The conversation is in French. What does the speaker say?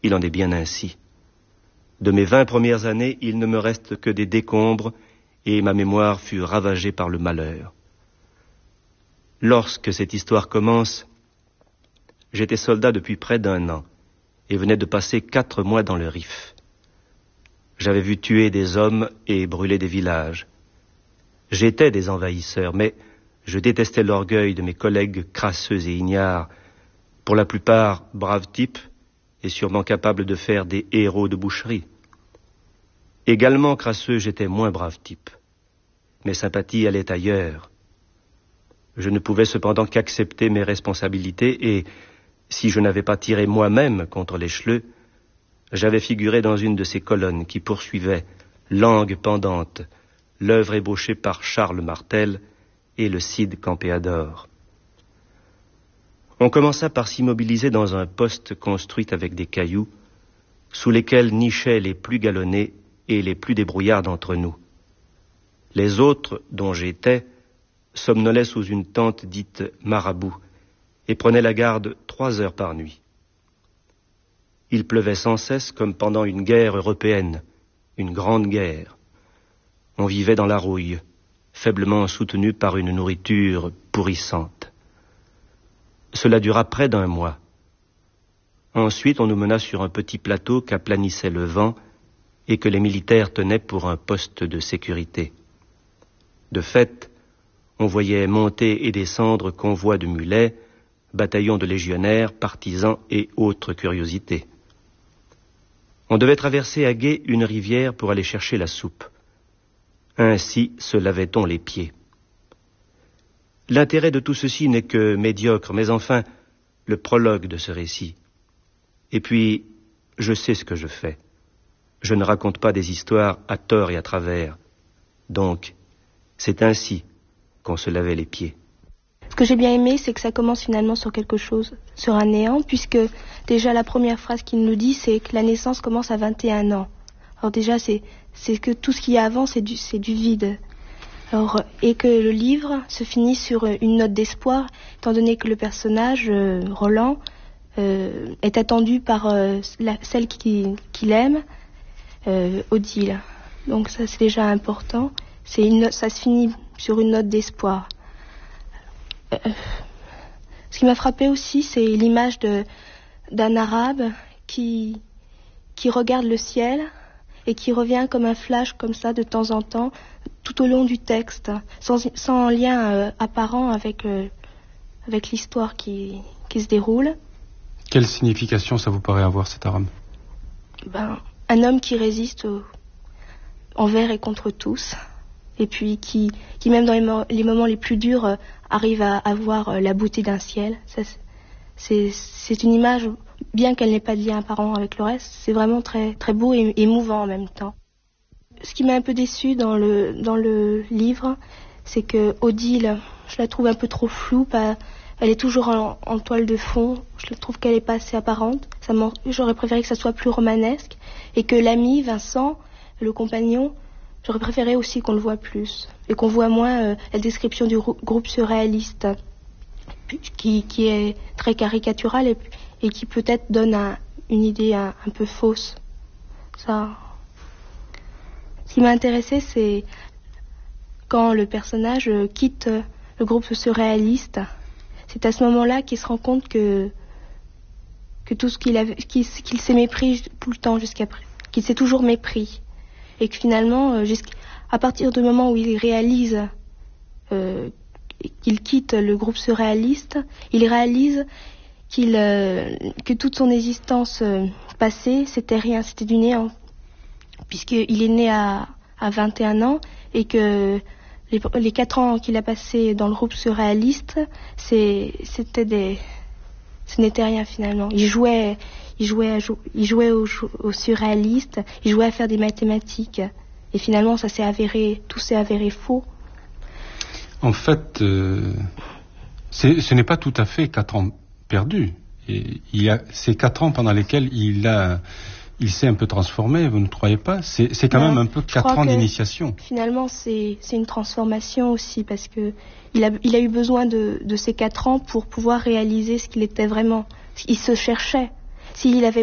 il en est bien ainsi. De mes 20 premières années, il ne me reste que des décombres et ma mémoire fut ravagée par le malheur. Lorsque cette histoire commence, j'étais soldat depuis près d'1 an et venais de passer 4 mois dans le Rif. J'avais vu tuer des hommes et brûler des villages. J'étais des envahisseurs, mais je détestais l'orgueil de mes collègues crasseux et ignares, pour la plupart braves types et sûrement capables de faire des héros de boucherie. Également crasseux, j'étais moins brave type. Mes sympathies allaient ailleurs. Je ne pouvais cependant qu'accepter mes responsabilités et, si je n'avais pas tiré moi-même contre les Schleux, j'avais figuré dans une de ces colonnes qui poursuivaient, langue pendante, l'œuvre ébauchée par Charles Martel et le Cid Campéador. On commença par s'immobiliser dans un poste construit avec des cailloux, sous lesquels nichaient les plus galonnés et les plus débrouillards d'entre nous. Les autres, dont j'étais, somnolaient sous une tente dite marabout et prenaient la garde 3 heures par nuit. Il pleuvait sans cesse comme pendant une guerre européenne, une grande guerre. On vivait dans la rouille, faiblement soutenu par une nourriture pourrissante. Cela dura près d'1 mois. Ensuite, on nous mena sur un petit plateau qu'aplanissait le vent et que les militaires tenaient pour un poste de sécurité. De fait, on voyait monter et descendre convois de mulets, bataillons de légionnaires, partisans et autres curiosités. On devait traverser à gué une rivière pour aller chercher la soupe. Ainsi se lavait-on les pieds. L'intérêt de tout ceci n'est que médiocre, mais enfin, le prologue de ce récit. Et puis, je sais ce que je fais. Je ne raconte pas des histoires à tort et à travers. Donc, c'est ainsi qu'on se lavait les pieds. Ce que j'ai bien aimé, c'est que ça commence finalement sur quelque chose, sur un néant, puisque déjà la première phrase qu'il nous dit, c'est que la naissance commence à 21 ans. Alors déjà, c'est que tout ce qu'il y a avant, c'est du vide. Alors, et que le livre se finit sur une note d'espoir, étant donné que le personnage, Roland, est attendu par celle qu'il aime, Odile. Donc ça, c'est déjà important. Ça se finit sur une note d'espoir. Ce qui m'a frappé aussi, c'est l'image d'un arabe qui regarde le ciel et qui revient comme un flash comme ça de temps en temps tout au long du texte, sans lien apparent avec l'histoire qui se déroule. Quelle signification ça vous paraît avoir, cet arabe ? Un homme qui résiste envers et contre tous, et puis qui même dans les moments les plus durs arrive à voir la beauté d'un ciel. C'est une image, bien qu'elle n'ait pas de lien apparent avec le reste, c'est vraiment très, très beau et émouvant en même temps. Ce qui m'a un peu déçue dans le livre, c'est que Odile, je la trouve un peu trop floue, elle est toujours en toile de fond, je trouve qu'elle n'est pas assez apparente, j'aurais préféré que ça soit plus romanesque, et que l'ami, Vincent, le compagnon, j'aurais préféré aussi qu'on le voit plus, et qu'on voit moins la description du groupe surréaliste, qui est très caricaturale et qui peut-être donne une idée un peu fausse. Ça. Ce qui m'a intéressé, c'est quand le personnage quitte le groupe surréaliste. C'est à ce moment-là qu'il se rend compte que tout ce qu'il s'est mépris tout le temps qu'il s'est toujours mépris. Et que finalement, à partir du moment où il réalise qu'il quitte le groupe surréaliste, il réalise que toute son existence passée, c'était rien, c'était du néant. Puisqu'il est né à 21 ans et que les 4 ans qu'il a passés dans le groupe surréaliste, ce n'était rien finalement. Il jouait au surréaliste, il jouait à faire des mathématiques. Et finalement, tout s'est avéré faux. En fait, ce n'est pas tout à fait 4 ans perdus. Et il y a ces 4 ans pendant lesquels il s'est un peu transformé, vous ne croyez pas ? C'est quand même un peu 4 ans d'initiation. Finalement, c'est une transformation aussi, parce que il a eu besoin de ces 4 ans pour pouvoir réaliser ce qu'il était vraiment. Il se cherchait. S'il avait